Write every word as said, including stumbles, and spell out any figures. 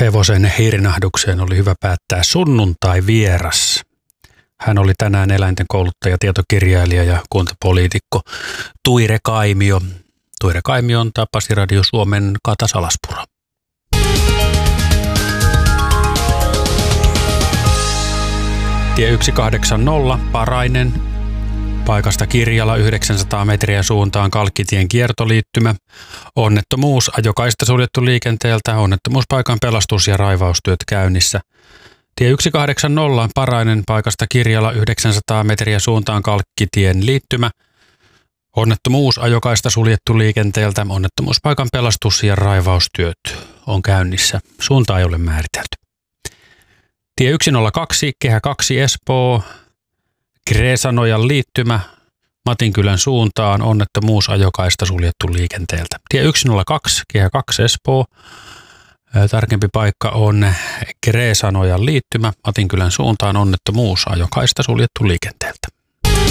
Hevosen hirnahdukseen oli hyvä päättää sunnuntai-vieras. Hän oli tänään eläinten kouluttaja, tietokirjailija ja kuntapoliitikko Tuire Kaimio. Tuire Kaimio on Tapasi Radio Suomen Kata Salaspuro. Tie yksi kahdeksan nolla, Parainen. Paikasta Kirjala yhdeksänsataa metriä suuntaan Kalkkitien kiertoliittymä. Onnettomuus, ajokaista suljettu liikenteeltä, onnettomuuspaikan pelastus- ja raivaustyöt käynnissä. Tie yksi kahdeksan nolla, Parainen, paikasta Kirjala yhdeksänsataa metriä suuntaan Kalkkitien liittymä. Onnettomuus, ajokaista suljettu liikenteeltä, onnettomuuspaikan pelastus- ja raivaustyöt on käynnissä. Suuntaa ei ole määritelty. Tie yksi nolla kaksi, Kehä kaksi Espoo, Kreesanojan liittymä Matinkylän suuntaan, onnettomuus, ajokaista suljettu liikenteeltä. Tie yksi nolla kaksi, Kehä kaksi Espoo, tarkempi paikka on Kreesanojan liittymä Matinkylän suuntaan, onnettomuus, ajokaista suljettu liikenteeltä.